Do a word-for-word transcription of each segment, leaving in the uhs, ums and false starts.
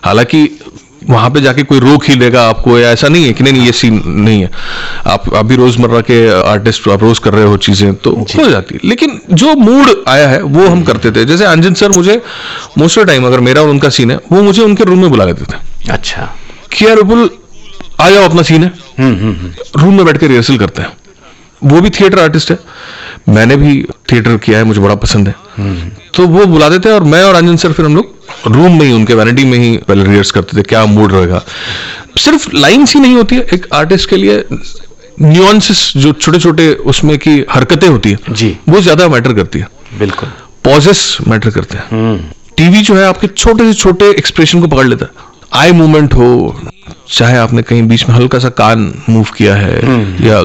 हालांकि वहां पे जाके कोई रोक ही लेगा आपको, या ऐसा नहीं है कि नहीं नहीं ये सीन नहीं है। आप अभी रोजमर्रा के आर्टिस्ट आप रोज कर रहे हो चीजें तो हो जाती है, लेकिन जो मूड आया है वो हम करते थे। जैसे अंजन सर मुझे मोस्ट ऑफ टाइम अगर मेरा और उनका सीन है वो मुझे उनके रूम में बुला लेते थे। अच्छा, कि यार विपुल आ जाओ, अपना सीन है, रूम में बैठ के रिहर्सल करते हैं। वो भी थिएटर आर्टिस्ट है, मैंने भी थिएटर किया है, मुझे बड़ा पसंद है। तो वो बुला देते हैं और मैं और अंजन सर फिर हम लोग रूम में ही उनके वैनिटी में ही पहले रिहर्स करते थे, क्या मूड रहेगा। सिर्फ लाइन्स ही नहीं होती है, एक आर्टिस्ट के लिए न्यूएंसेस जो छोटे छोटे उसमें की हरकतें होती है जी, वो ज्यादा मैटर करती है। बिल्कुल, पॉजेस मैटर करते हैं। टीवी जो है आपके छोटे से छोटे एक्सप्रेशन को पकड़ लेता है। आई मूवमेंट हो, चाहे आपने कहीं बीच में हल्का सा कान मूव किया है, या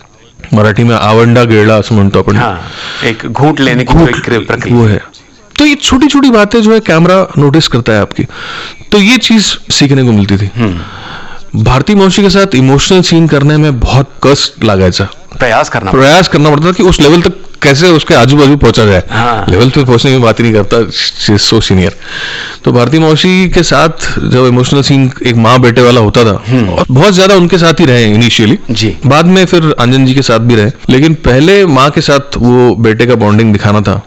मराठी में आवंडा गेड़ा असं म्हणतो आपण, हाँ, एक घूंट लेने की जो एक प्रक्रिया वो है। तो ये छोटी छोटी बातें जो है कैमरा नोटिस करता है आपकी, तो ये चीज सीखने को मिलती थी। भारती मौसी के साथ इमोशनल सीन करने में बहुत कष्ट लगायचा, प्रयास करना प्रयास करना पड़ता था कि उस लेवल तक कैसे उसके आजू बाजू पहुंचा जाए। हाँ। लेवल तक पहुंचने की बात ही नहीं करता, सो सीनियर। तो भारती मौसी के साथ जब इमोशनल सीन एक माँ बेटे वाला होता था, और बहुत ज्यादा उनके साथ ही रहे इनिशियली जी, बाद में फिर अंजन जी के साथ भी रहे, लेकिन पहले माँ के साथ वो बेटे का बॉन्डिंग दिखाना था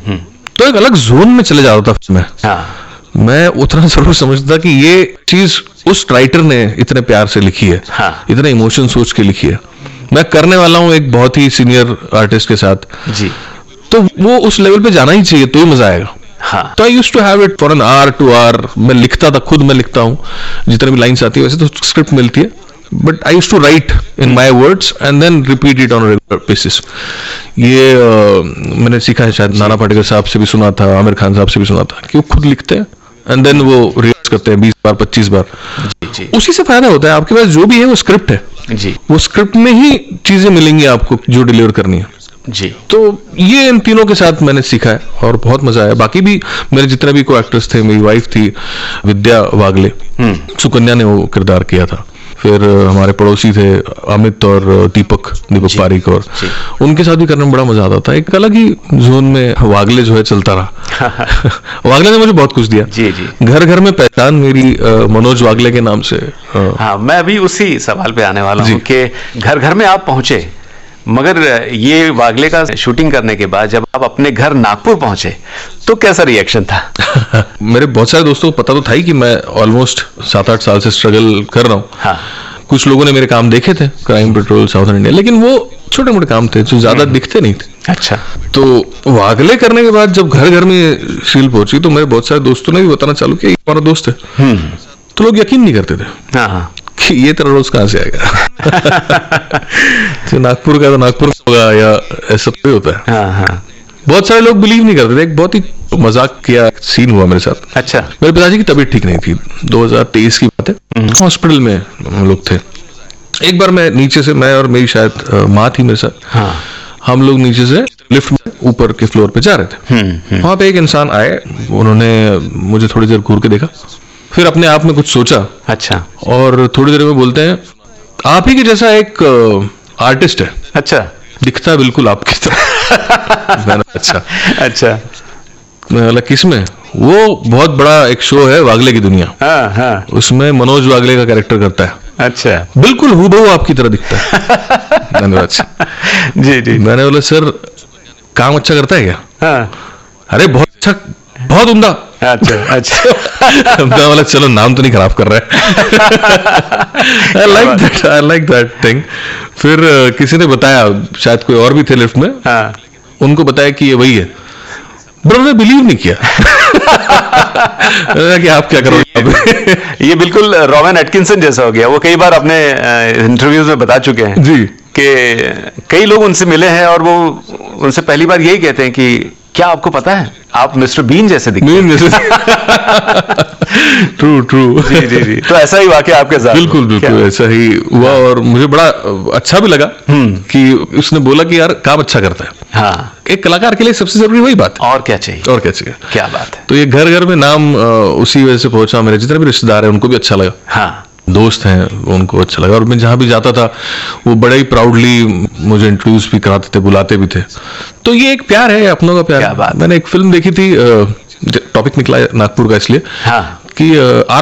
तो एक अलग जोन में चले जाता था मैं। हाँ। मैं उतना जरूर समझता कि ये चीज उस राइटर ने इतने प्यार से लिखी है। हाँ। इतने इमोशन सोच के लिखी है। मैं करने वाला हूँ एक बहुत ही सीनियर आर्टिस्ट के साथ जी, तो वो उस लेवल पे जाना ही चाहिए तो ही मजा आएगा। हाँ। तो I used to have it for an hour to our. मैं लिखता था, खुद मैं लिखता हूँ, जितने भी लाइन्स आती है वैसे तो स्क्रिप्ट मिलती है, but I used to right in my words and then repeat it on regular basis. ये uh, मैंने सीखा है, शायद नाना पाटेकर साहब से भी सुना था, आमिर खान साहब से भी सुना था, कि वो खुद लिखते हैं एंड देन वो रिहर्स करते हैं बीस बार पच्चीस बार जी, जी। उसी से फायदा होता है। आपके पास जो भी है वो स्क्रिप्ट है जी, वो स्क्रिप्ट में ही चीजें मिलेंगी आपको जो डिलीवर करनी है जी। तो ये इन तीनों के साथ मैंने सीखा है और बहुत मजा आया। बाकी भी मेरे जितने भी को एक्टर्स थे, मेरी वाइफ थी विद्या वागले, सुकन्या ने वो किरदार किया था। फिर हमारे पड़ोसी थे अमित और दीपक दीपक पारिक, और उनके साथ भी करने में बड़ा मजा आता था। एक अलग ही जोन में वागले जो है चलता रहा। वागले ने मुझे बहुत कुछ दिया जी जी। घर घर में पहचान मेरी मनोज वागले के नाम से। हाँ, मैं अभी उसी सवाल पे आने वाला हूँ कि घर घर में आप पहुंचे, मगर ये वागले का शूटिंग करने के बाद जब आप अपने घर नागपुर पहुंचे तो कैसा रिएक्शन था? मेरे बहुत सारे दोस्तों को पता तो था ही कि मैं ऑलमोस्ट सात आठ साल से स्ट्रगल कर रहा हूँ। हाँ। कुछ लोगों ने मेरे काम देखे थे, क्राइम पेट्रोल, साउथर्न इंडिया, लेकिन वो छोटे मोटे काम थे जो ज्यादा दिखते नहीं थे। अच्छा। तो वागले करने के बाद जब घर घर में शील पहुंची तो मेरे बहुत सारे दोस्तों ने भी बताना चालू किया हमारा दोस्त है, तो लोग यकीन नहीं करते थे हाँ। कि ये तेरा रोज कहाँ से आएगा। तो नागपुर का तो नागपुर होगा या ऐसा तो होता है। हाँ हाँ। बहुत सारे लोग बिलीव नहीं करते थे। एक बहुत ही मजाक किया सीन हुआ मेरे साथ। अच्छा। मेरे पिताजी की तबीयत ठीक नहीं थी, दो हज़ार तेईस की बात है, हॉस्पिटल में हम लोग थे। एक बार मैं नीचे से, मैं और मेरी शायद माँ थी मेरे साथ, हाँ। हम लोग नीचे से लिफ्ट में ऊपर के फ्लोर पे जा रहे थे। वहां पे एक इंसान आए, उन्होंने मुझे थोड़ी देर घूर के देखा, फिर अपने आप में कुछ सोचा। अच्छा। और थोड़ी देर में बोलते हैं, आप ही के जैसा एक आर्टिस्ट है। अच्छा। दिखता है बिल्कुल आपकी तरह। मैंने अच्छा अच्छा। मैं बोला किसमें? वो बहुत बड़ा एक शो है वागले की दुनिया। हाँ हाँ। उसमें मनोज वागले का कैरेक्टर करता है। अच्छा। बिल्कुल हूबहू आपकी तरह दिखता है। मैंने बोला अच्छा जी जी। मैंने बोला सर काम अच्छा करता है क्या? हाँ। अरे बहुत अच्छा, बहुत उम्दा। अच्छा अच्छा। मैं बोला चलो नाम तो नहीं खराब कर रहा है। I like that, I like that thing. फिर किसी ने बताया, शायद कोई और भी थे लिफ्ट में, हाँ। उनको बताया कि ये वही है, बट उन्होंने बिलीव नहीं किया। कि आप क्या करोगे। ये बिल्कुल रोवन एटकिंसन जैसा हो गया। वो कई बार अपने इंटरव्यूज में बता चुके हैं जी कि कई लोग उनसे मिले हैं और वो उनसे पहली बार यही कहते हैं कि क्या आपको पता है आप मिस्टर बीन जैसे दिखते हैं। True true. जी जी जी। तो ऐसा ही वाकया आपके साथ? बिल्कुल बिल्कुल ऐसा ही हुआ। और मुझे बड़ा अच्छा भी लगा कि उसने बोला कि यार काम अच्छा करता है। हाँ। एक कलाकार के लिए सबसे जरूरी वही बात। और क्या चाहिए? और क्या चाहिए? क्या बात है। तो ये घर घर में नाम उसी वजह से पहुंचा। मेरे जितने भी रिश्तेदार हैं उनको भी अच्छा लगा। हाँ। दोस्त हैं उनको अच्छा लगा। और मैं जहां भी जाता था वो बड़े ही प्राउडली मुझे इंट्रोड्यूस भी कराते थे, बुलाते भी थे। तो ये एक प्यार है, अपनों का प्यार। क्या बात। मैंने एक फिल्म देखी थी, टॉपिक निकला नागपुर का इसलिए, हाँ। कि आर